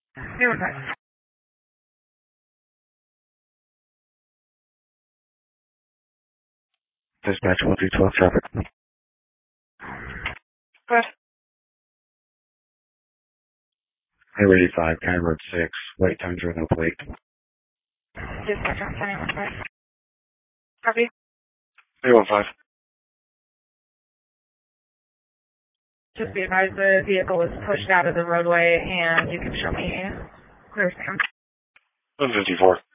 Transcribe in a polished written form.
0-5. Dispatch 1312 traffic. Go ahead. Highway 85, County Road 6, white Tundra, no plate. Dispatch on 10-5. Copy. 315. Just be advised the vehicle was pushed out of the roadway and you can show me clear stand. 154.